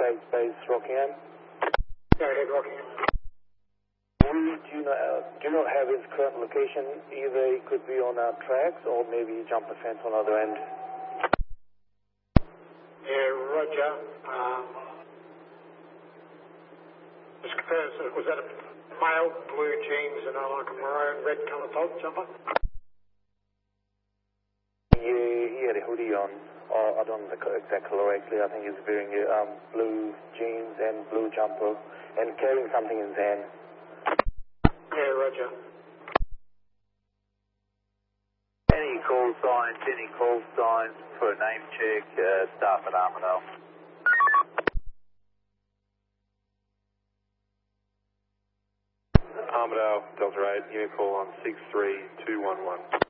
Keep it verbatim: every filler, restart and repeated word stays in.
flag space Rockingham. Go ahead, Rockingham. We do not, uh, do not have his current location. Either he could be on our tracks or maybe jump a fence on the other end. Yeah, roger. Um, just confirm, so was that a male, blue jeans and a, like a maroon, red colour top jumper? Yeah, he had a hoodie on. Oh, I don't know the exact colour actually. I think he's wearing um, blue jeans and blue jumper and carrying something in his hand. Yeah, roger. Any call signs, any call signs for a name check, uh, staff at Armadale. Armadale, Delta eight, unit call on six three two one one.